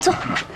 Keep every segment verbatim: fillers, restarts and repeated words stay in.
坐。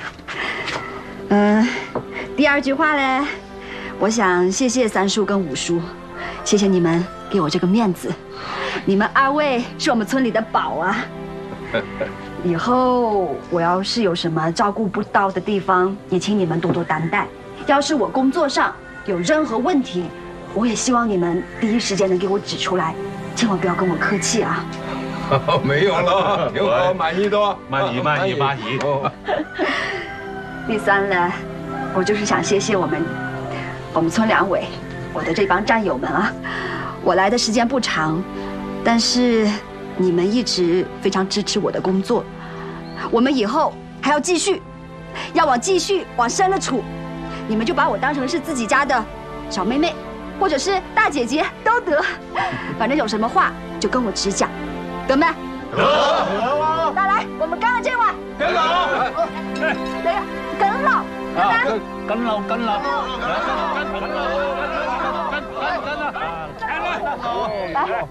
嗯，第二句话嘞，我想谢谢三叔跟五叔，谢谢你们给我这个面子。你们二位是我们村里的宝啊。以后我要是有什么照顾不到的地方，也请你们多多担待。要是我工作上有任何问题，我也希望你们第一时间能给我指出来，千万不要跟我客气啊。 没有了，挺好，满意的。 满意，满意，满意。 第三呢，我就是想谢谢我们我们村两委，我的这帮战友们啊。我来的时间不长，但是你们一直非常支持我的工作。我们以后还要继续，要往继续往深了处。你们就把我当成是自己家的小妹妹，或者是大姐姐都得。反正有什么话就跟我直讲，得没？ 得。得。 那来，我们干了这碗。 跟老。 对呀，跟老。来， 跟老，跟老。 来。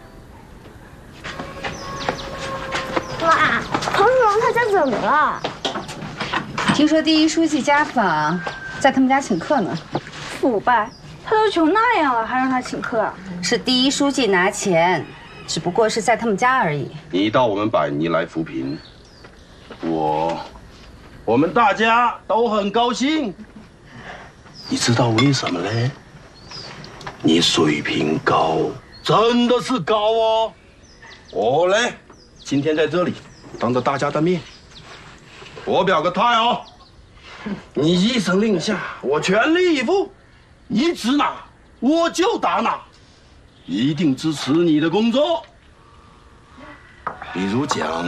哇，彭子龙他家怎么了？ 听说第一书记家访，在他们家请客呢。 腐败，他都穷那样了，还让他请客啊？ 是第一书记拿钱，只不过是在他们家而已。 你到我们百尼来扶贫，我，我们大家都很高兴。你知道为什么呢？你水平高，真的是高哦。我呢，今天在这里，当着大家的面，我表个态哦。你一声令下，我全力以赴，你指哪我就打哪，一定支持你的工作。比如讲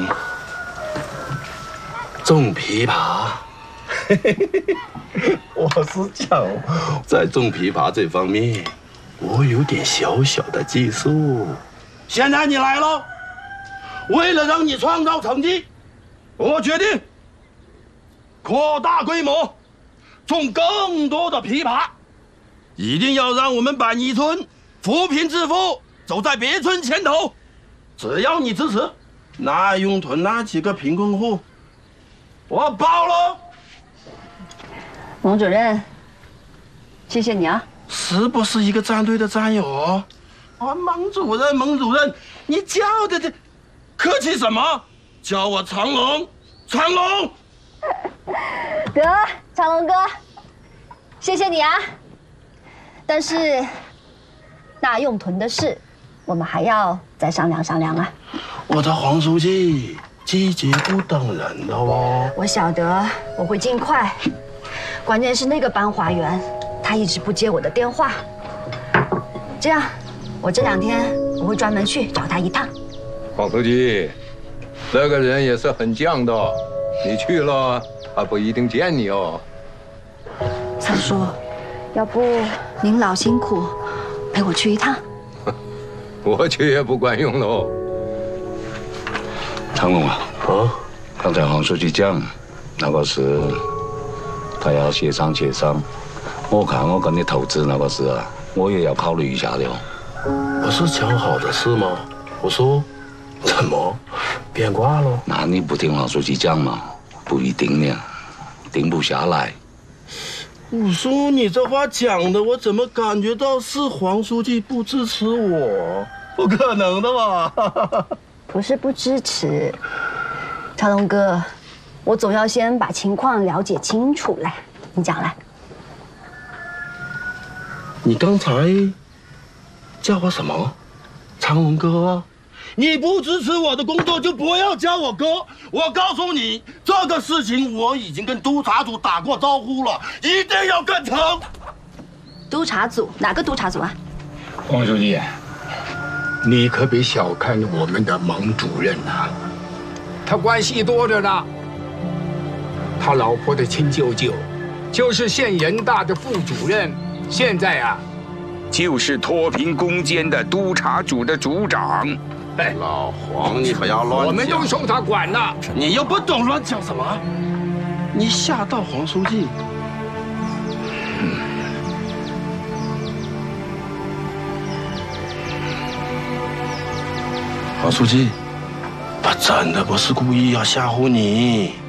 种枇杷，我是讲在种枇杷这方面，我有点小小的技术。现在你来了，为了让你创造成绩，我决定扩大规模，种更多的枇杷，一定要让我们百尼村扶贫致富走在别村前头。只要你支持，那永屯那几个贫困户，我包了。 王主任，谢谢你啊！ 是不是一个战队的战友哦？啊，蒙主任，蒙主任，你叫的这客气什么？叫我长龙，长龙。 得，长龙哥，谢谢你啊！但是那用屯的事，我们还要再商量商量啊。 我的黄书记，季节不等人的哦。 我晓得，我会尽快。关键是那个班华元，他一直不接我的电话。这样，我这两天我会专门去找他一趟。 黄书记，这个人也是很犟的，你去了，他不一定见你哦。 三叔，要不您老辛苦，陪我去一趟。 我去也不管用喽。 长龙啊，哦，刚才黄书记讲，那个是他要协商协商。我看我跟你投资那个事啊，我也要考虑一下的哦。不是讲好的事吗？我说，怎么变卦了？那你不听黄书记讲嘛？不一定呢，定不下来。五叔，你这话讲的，我怎么感觉到是黄书记不支持我？不可能的吧？ 不是不支持，长龙哥，我总要先把情况了解清楚来。你讲来。 你刚才叫我什么？长龙哥？你不支持我的工作，就不要叫我哥。我告诉你，这个事情我已经跟督察组打过招呼了，一定要干成。 督察组哪个督察组啊？ 黄书记，你可别小看我们的蒙主任呐，他关系多着呢。他老婆的亲舅舅，就是县人大的副主任，现在啊， 就是脱贫攻坚的督察组的组长。 哎，老黄，你不要乱讲， 我们都受他管呢。 你又不懂乱讲什么？你吓到黄书记。嗯。黄书记，我真的不是故意要吓唬你。